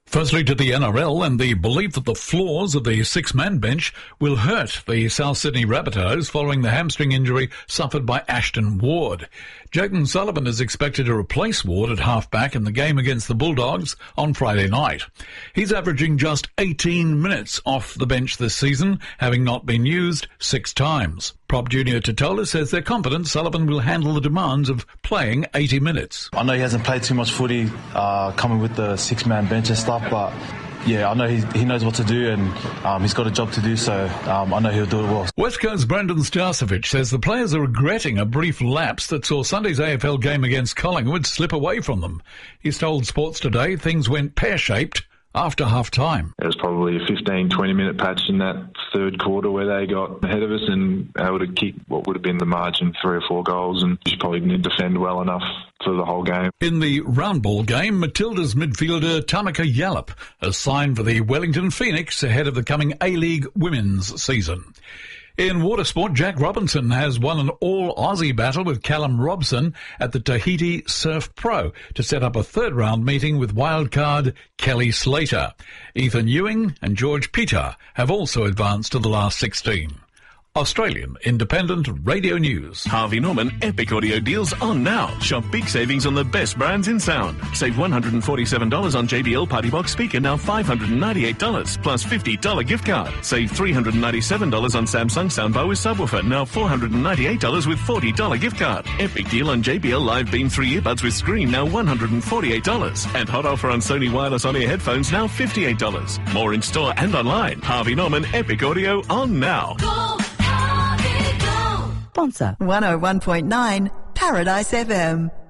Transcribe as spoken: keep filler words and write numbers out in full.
Firstly to the N R L and the belief that the flaws of the six-man bench will hurt the South Sydney Rabbitohs following the hamstring injury suffered by Ashton Ward. Jayden Sullivan is expected to replace Ward at halfback in the game against the Bulldogs on Friday night. He's averaging just eighteen minutes off the bench this season, having not been used six times. Prop Junior Totola says they're confident Sullivan will handle the demands of playing eighty minutes. I know he hasn't played too much footy uh, coming with the six-man bench and stuff, but yeah, I know he, he knows what to do, and um, he's got a job to do, so um, I know he'll do it well. West Coast Brendan Starcevic says the players are regretting a brief lapse that saw Sunday's A F L game against Collingwood slip away from them. He's told Sports Today things went pear-shaped after half-time. It was probably a fifteen, twenty minute patch in that third quarter where they got ahead of us and able to kick what would have been the margin, three or four goals, and just probably didn't defend well enough for the whole game. In the round ball game, Matilda's midfielder Tamika Yallop has signed for the Wellington Phoenix ahead of the coming A-League women's season. In water sport, Jack Robinson has won an all-Aussie battle with Callum Robson at the Tahiti Surf Pro to set up a third-round meeting with wildcard Kelly Slater. Ethan Ewing and George Peter have also advanced to the last sixteen. Australian Independent Radio News. Harvey Norman Epic Audio deals on now. Shop big savings on the best brands in sound. Save one hundred forty-seven dollars on J B L Party Box speaker, now five hundred ninety-eight dollars, plus fifty dollars gift card. Save three hundred ninety-seven dollars on Samsung soundbar with subwoofer, now four hundred ninety-eight dollars with forty dollars gift card. Epic deal on J B L Live Beam three earbuds with screen, now one hundred forty-eight dollars. And hot offer on Sony wireless on-ear headphones, now fifty-eight dollars. More in store and online. Harvey Norman Epic Audio on now. Go! Sponsor one oh one point nine Paradise F M.